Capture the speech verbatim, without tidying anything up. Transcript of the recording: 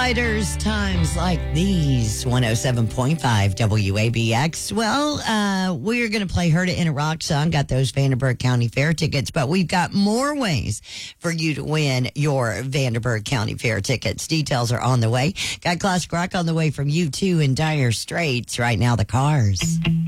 Fighters, times like these. one oh seven point five W A B X. Well, uh, we're going to play Heard It in a Rock Song. Got those Vanderburgh County Fair tickets, but we've got more ways for you to win your Vanderburgh County Fair tickets. Details are on the way. Got classic rock on the way from U two in Dire Straits. Right now, the Cars.